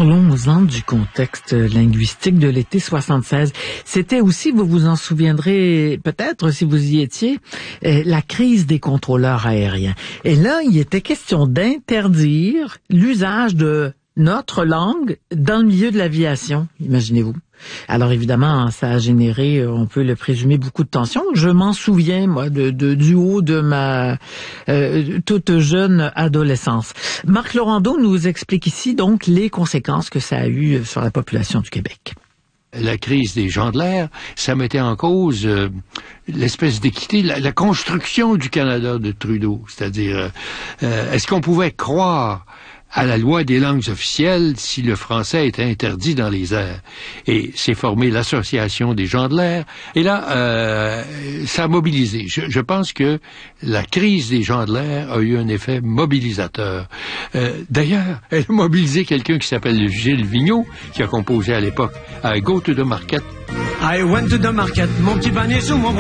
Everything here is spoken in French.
Parlons-en du contexte linguistique de l'été 76. C'était aussi, vous vous en souviendrez peut-être si vous y étiez, la crise des contrôleurs aériens. Et là, il était question d'interdire l'usage de notre langue dans le milieu de l'aviation, imaginez-vous. Alors évidemment, ça a généré, on peut le présumer, beaucoup de tensions. Je m'en souviens, moi, du haut de ma toute jeune adolescence. Marc Laurando nous explique ici donc les conséquences que ça a eu sur la population du Québec. La crise des gens de l'air, ça mettait en cause l'espèce d'équité, la construction du Canada de Trudeau. C'est-à-dire, est-ce qu'on pouvait croire à la loi des langues officielles si le français était interdit dans les airs? Et s'est formée l'Association des gens de l'air. Et là, ça a mobilisé. Je pense que la crise des gens de l'air a eu un effet mobilisateur. D'ailleurs, elle a mobilisé quelqu'un qui s'appelle Gilles Vigneault, qui a composé à l'époque I Go to the Market. I went to the market, mon petit panier sous mon bras.